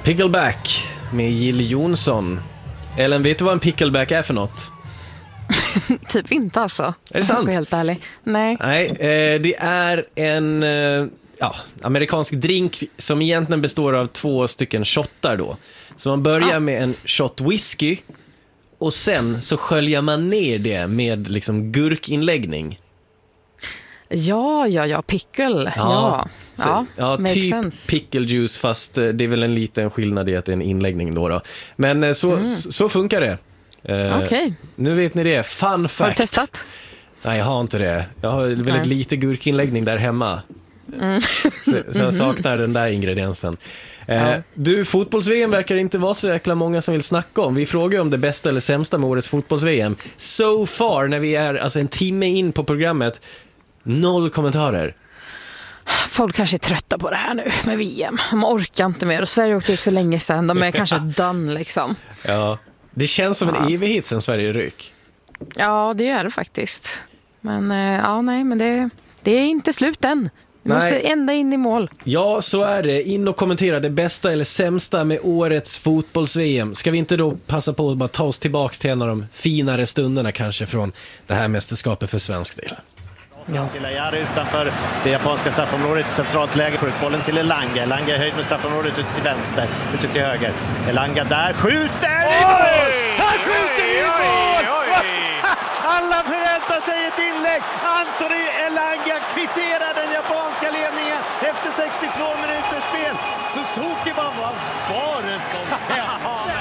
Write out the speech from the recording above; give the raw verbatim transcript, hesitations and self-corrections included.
Pickleback med Jill Johnson. Ellen, vet du vad en pickleback är för något? Typ inte alltså. Är det jag sant? ska vara helt ärlig. Nej. Nej, eh, det är en eh, ja, amerikansk drink som egentligen består av två stycken shottar då. Så man börjar ah. med en shot whisky och sen så sköljer man ner det med liksom gurkinläggning. Ja, ja, ja, pickle. Ja, så, ja, ja typ sense. Pickle juice, fast det är väl en liten skillnad i att det är en inläggning då. då. Men så, mm. så, så funkar det. Eh, Okej. Okay. Nu vet ni det. Fun fact. Har du testat? Nej, jag har inte det. Jag har väldigt Nej. lite gurkinläggning där hemma. Mm. Så, så jag saknar den där ingrediensen. Eh, ja. Du, fotbolls-V M verkar inte vara så jäkla många som vill snacka om. Vi frågar om det bästa eller sämsta med årets fotbolls-V M. So far, när vi är alltså en timme in på programmet, noll kommentarer. Folk kanske är trötta på det här nu med V M. De orkar inte mer. Och Sverige åkte ut för länge sedan. De är kanske done liksom. Ja, det känns som ja. en evighet sedan Sverige ryck. Ja, det gör det faktiskt. Men ja, nej, men det, det är inte slut än. Vi Nej. måste ända in i mål. Ja, så är det. In och kommentera det bästa eller sämsta med årets fotbolls-V M. Ska vi inte då passa på att bara ta oss tillbaka till en av de finare stunderna kanske från det här mästerskapet för svensk del? Ja. Till Ayar utanför det japanska straffområdet, centralt läge för bollen till Elanga. Elanga är höjd med straffområdet ut till vänster, ut till höger. Elanga där skjuter i mål! Han skjuter i mål! Alla förväntar sig ett inlägg. Anthony Elanga kvitterar den japanska ledningen efter sextiotvå minuters spel. Suzuki bara, vad var det som hände?